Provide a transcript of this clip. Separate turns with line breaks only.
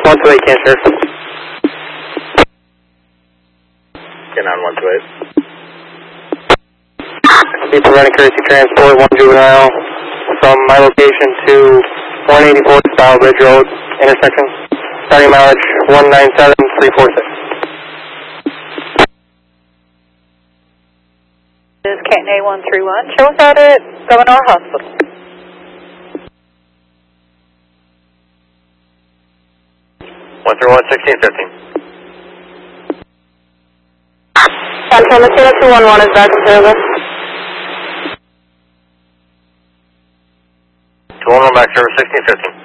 128 cancer.
Canon 128.
Be providing courtesy transport, 1 juvenile, from my location to 184 Style Bridge Road intersection. Starting mileage 197,346.
This is Canton A131. Show us out at Governor Hospital.
One 1615.
San Mateo 211 is back in service.
211 back service 1615.